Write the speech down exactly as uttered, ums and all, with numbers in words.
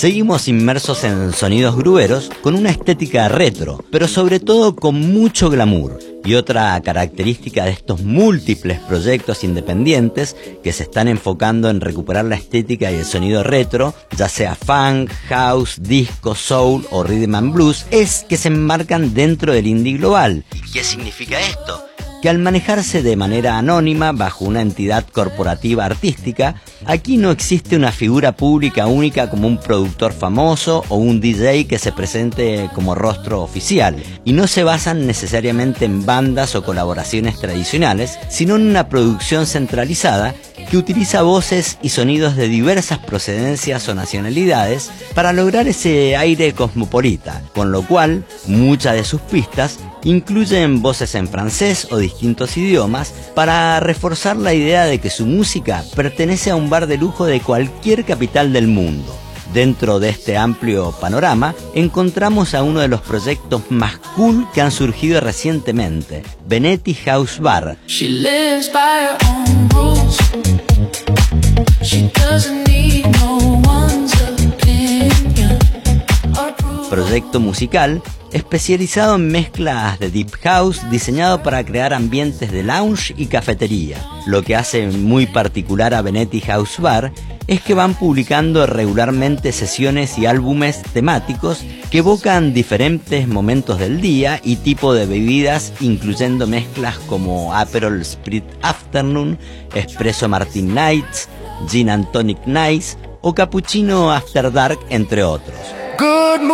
Seguimos inmersos en sonidos grueros con una estética retro, pero sobre todo con mucho glamour. Y otra característica de estos múltiples proyectos independientes que se están enfocando en recuperar la estética y el sonido retro, ya sea funk, house, disco, soul o rhythm and blues, es que se enmarcan dentro del indie global. ¿Y qué significa esto? Que al manejarse de manera anónima bajo una entidad corporativa artística, aquí no existe una figura pública única como un productor famoso o un D J que se presente como rostro oficial, y no se basan necesariamente en bandas o colaboraciones tradicionales, sino en una producción centralizada que utiliza voces y sonidos de diversas procedencias o nacionalidades para lograr ese aire cosmopolita, con lo cual muchas de sus pistas incluyen voces en francés o distintos idiomas para reforzar la idea de que su música pertenece a un bar de lujo de cualquier capital del mundo. Dentro de este amplio panorama encontramos a uno de los proyectos más cool que han surgido recientemente, Benetti House Bar. She lives by her own rules. She doesn't need no one's opinion. Proyecto musical especializado en mezclas de deep house, diseñado para crear ambientes de lounge y cafetería. Lo que hace muy particular a Benetti House Bar es que van publicando regularmente sesiones y álbumes temáticos que evocan diferentes momentos del día y tipo de bebidas, incluyendo mezclas como Aperol Spritz Afternoon, Espresso Martini Nights, Gin and Tonic Nights o Cappuccino After Dark, entre otros. Good